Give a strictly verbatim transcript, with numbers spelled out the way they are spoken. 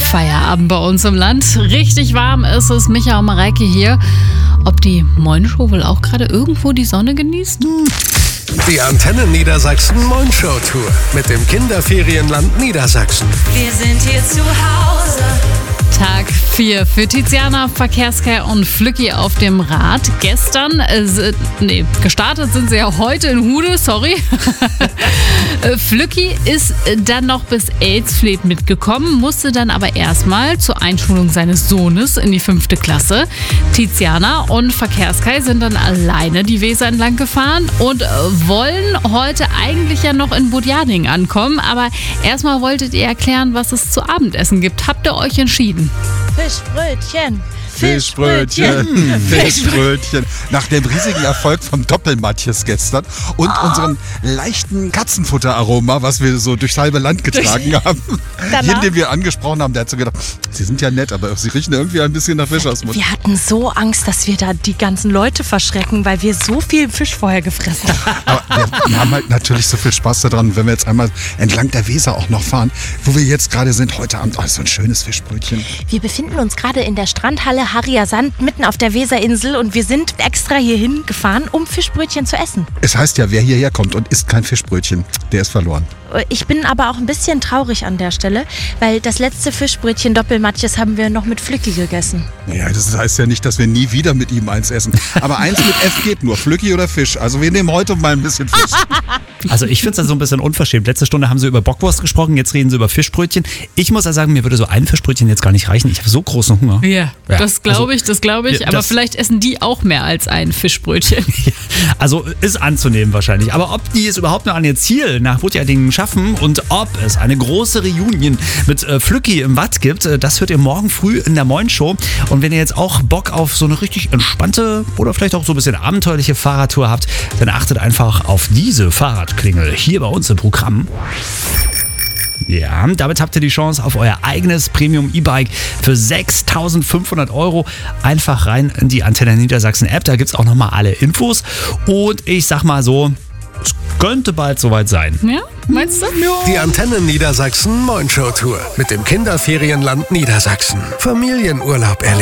Feierabend bei uns im Land. Richtig warm ist es. Micha und Mareike hier. Ob die Moin-Show wohl auch gerade irgendwo die Sonne genießt? Die Antenne Niedersachsen Moin-Show Tour mit dem Kinderferienland Niedersachsen. Wir sind hier zu Hause. Tag vier für Tiziana, Verkehrskei und Flücki auf dem Rad. Gestern, äh, nee, gestartet sind sie ja heute in Hude, sorry. Flücki ist dann noch bis Elsfleth mitgekommen, musste dann aber erstmal zur Einschulung seines Sohnes in die fünfte Klasse. Tiziana und Verkehrskei sind dann alleine die Weser entlang gefahren und wollen heute eigentlich ja noch in Budjading ankommen. Aber erstmal wolltet ihr erklären, was es zu Abendessen gibt. Habt ihr euch entschieden? Fischbrötchen. Fischbrötchen, Fischbrötchen. Nach dem riesigen Erfolg vom Doppelmatjes gestern und oh. unserem leichten Katzenfutteraroma, was wir so durchs halbe Land getragen haben. Jeden, den wir angesprochen haben, der hat so gedacht, sie sind ja nett, aber sie riechen irgendwie ein bisschen nach Fisch aus dem Mund. Wir hatten so Angst, dass wir da die ganzen Leute verschrecken, weil wir so viel Fisch vorher gefressen haben. Aber wir, wir haben halt natürlich so viel Spaß daran, wenn wir jetzt einmal entlang der Weser auch noch fahren, wo wir jetzt gerade sind, heute Abend. Oh, so ein schönes Fischbrötchen. Wir befinden uns gerade in der Strandhalle Harrier Sand mitten auf der Weserinsel und wir sind extra hierhin gefahren, um Fischbrötchen zu essen. Es heißt ja, wer hierher kommt und isst kein Fischbrötchen, der ist verloren. Ich bin aber auch ein bisschen traurig an der Stelle, weil das letzte Fischbrötchen Doppelmatjes haben wir noch mit Flücki gegessen. Naja, das heißt ja nicht, dass wir nie wieder mit ihm eins essen. Aber eins mit F geht nur, Flücki oder Fisch. Also wir nehmen heute mal ein bisschen Fisch. Also ich finde es so ein bisschen unverschämt. Letzte Stunde haben sie über Bockwurst gesprochen, jetzt reden sie über Fischbrötchen. Ich muss ja sagen, mir würde so ein Fischbrötchen jetzt gar nicht reichen. Ich habe so großen Hunger. Ja, ja. das glaube ich, das glaube ich. Ja, aber vielleicht essen die auch mehr als ein Fischbrötchen. Also ist anzunehmen wahrscheinlich. Aber ob die es überhaupt noch an ihr Ziel nach Budjading schaffen und ob es eine große Reunion mit äh, Flücki im Watt gibt, äh, das hört ihr morgen früh in der Moin-Show. Und wenn ihr jetzt auch Bock auf so eine richtig entspannte oder vielleicht auch so ein bisschen abenteuerliche Fahrradtour habt, dann achtet einfach auf diese Fahrradklingel hier bei uns im Programm. Ja, damit habt ihr die Chance auf euer eigenes Premium-E-Bike für sechstausendfünfhundert Euro. Einfach rein in die Antenne Niedersachsen App, da gibt es auch nochmal alle Infos. Und ich sag mal so, es könnte bald soweit sein. Ja, meinst du? Ja. Die Antenne Niedersachsen Moin-Show Tour mit dem Kinderferienland Niedersachsen. Familienurlaub erleben.